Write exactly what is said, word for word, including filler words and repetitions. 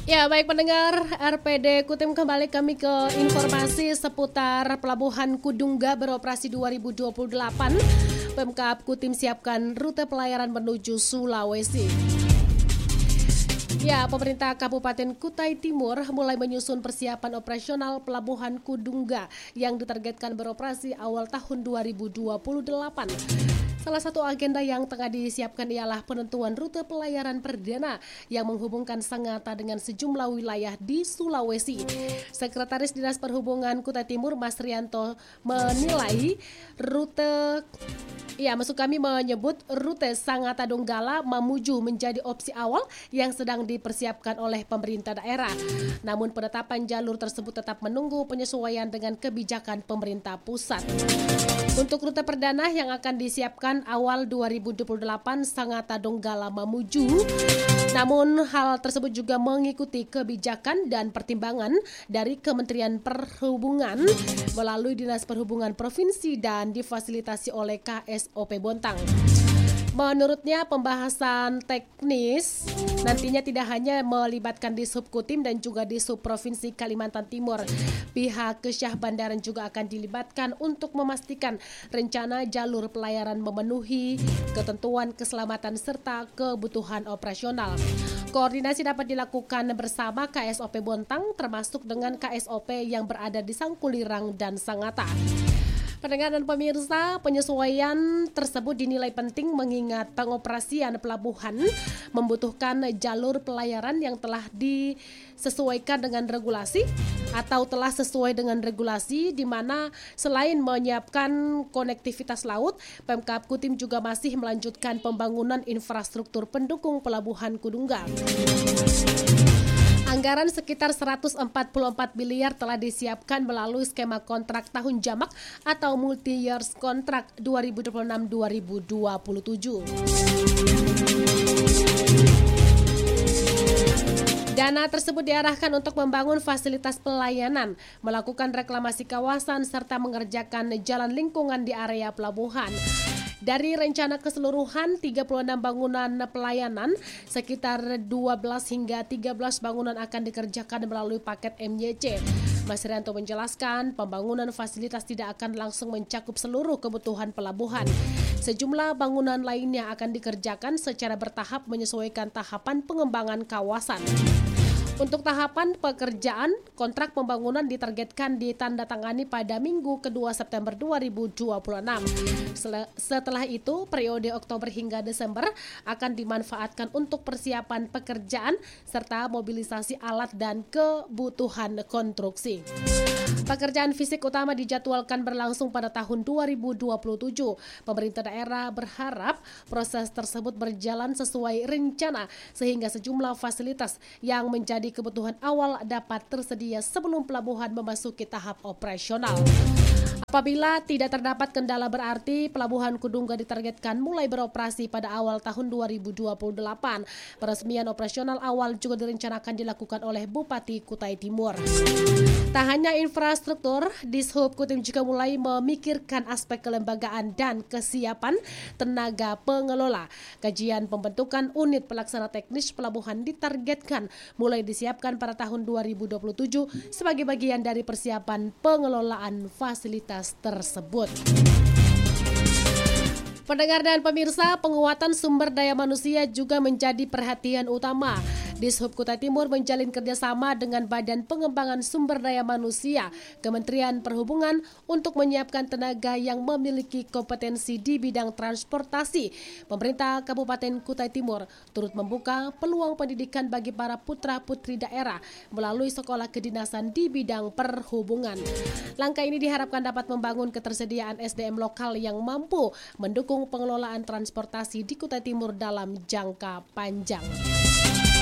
Ya, baik pendengar R P D Kutim, kembali kami ke informasi seputar Pelabuhan Kudungga beroperasi dua ribu dua puluh delapan. Pemkab Kutim siapkan rute pelayaran menuju Sulawesi. Ya, pemerintah Kabupaten Kutai Timur mulai menyusun persiapan operasional Pelabuhan Kudungga yang ditargetkan beroperasi awal tahun dua ribu dua puluh delapan. Salah satu agenda yang tengah disiapkan ialah penentuan rute pelayaran perdana yang menghubungkan Sangatta dengan sejumlah wilayah di Sulawesi. Sekretaris Dinas Perhubungan Kutai Timur, Mas Rianto, menilai rute Ya, maksud kami menyebut rute Sangatta Donggala Mamuju menjadi opsi awal yang sedang dipersiapkan oleh pemerintah daerah. Namun penetapan jalur tersebut tetap menunggu penyesuaian dengan kebijakan pemerintah pusat. Untuk rute perdana yang akan disiapkan awal dua ribu dua puluh delapan Sangatta Donggala Mamuju. Namun hal tersebut juga mengikuti kebijakan dan pertimbangan dari Kementerian Perhubungan melalui Dinas Perhubungan Provinsi dan difasilitasi oleh K S O P Bontang. Menurutnya pembahasan teknis nantinya tidak hanya melibatkan Dishub Kutim dan juga Dishub Provinsi Kalimantan Timur. Pihak Kesyah Bandaran juga akan dilibatkan untuk memastikan rencana jalur pelayaran memenuhi ketentuan keselamatan serta kebutuhan operasional. Koordinasi dapat dilakukan bersama K S O P Bontang termasuk dengan K S O P yang berada di Sangkulirang dan Sangatta. Pendengar dan pemirsa, penyesuaian tersebut dinilai penting mengingat pengoperasian pelabuhan membutuhkan jalur pelayaran yang telah disesuaikan dengan regulasi atau telah sesuai dengan regulasi, di mana selain menyiapkan konektivitas laut, Pemkab Kutim juga masih melanjutkan pembangunan infrastruktur pendukung Pelabuhan Kudungga. Anggaran sekitar seratus empat puluh empat miliar telah disiapkan melalui skema kontrak tahun jamak atau multi-years kontrak dua ribu dua puluh enam dua ribu dua puluh tujuh. Dana tersebut diarahkan untuk membangun fasilitas pelayanan, melakukan reklamasi kawasan, serta mengerjakan jalan lingkungan di area pelabuhan. Dari rencana keseluruhan tiga puluh enam bangunan pelayanan, sekitar dua belas hingga tiga belas bangunan akan dikerjakan melalui paket M Y C. Mas Rianto menjelaskan, pembangunan fasilitas tidak akan langsung mencakup seluruh kebutuhan pelabuhan. Sejumlah bangunan lainnya akan dikerjakan secara bertahap menyesuaikan tahapan pengembangan kawasan. Untuk tahapan pekerjaan, kontrak pembangunan ditargetkan ditandatangani pada Minggu kedua September dua ribu dua puluh enam. Setelah itu, periode Oktober hingga Desember akan dimanfaatkan untuk persiapan pekerjaan serta mobilisasi alat dan kebutuhan konstruksi. Pekerjaan fisik utama dijadwalkan berlangsung pada tahun dua ribu dua puluh tujuh. Pemerintah daerah berharap proses tersebut berjalan sesuai rencana sehingga sejumlah fasilitas yang menjadi kebutuhan awal dapat tersedia sebelum pelabuhan memasuki tahap operasional. Apabila tidak terdapat kendala berarti, Pelabuhan Kudungga ditargetkan mulai beroperasi pada awal tahun dua ribu dua puluh delapan. Peresmian operasional awal juga direncanakan dilakukan oleh Bupati Kutai Timur. Tak hanya infrastruktur, Dishub Kutim juga mulai memikirkan aspek kelembagaan dan kesiapan tenaga pengelola. Kajian pembentukan unit pelaksana teknis pelabuhan ditargetkan mulai disiapkan pada tahun dua ribu dua puluh tujuh sebagai bagian dari persiapan pengelolaan fasilitas tersebut. Pendengar dan pemirsa, penguatan sumber daya manusia juga menjadi perhatian utama. Dishub Kutai Timur menjalin kerjasama dengan Badan Pengembangan Sumber Daya Manusia, Kementerian Perhubungan untuk menyiapkan tenaga yang memiliki kompetensi di bidang transportasi. Pemerintah Kabupaten Kutai Timur turut membuka peluang pendidikan bagi para putra-putri daerah melalui sekolah kedinasan di bidang perhubungan. Langkah ini diharapkan dapat membangun ketersediaan S D M lokal yang mampu mendukung pengelolaan transportasi di Kutai Timur dalam jangka panjang.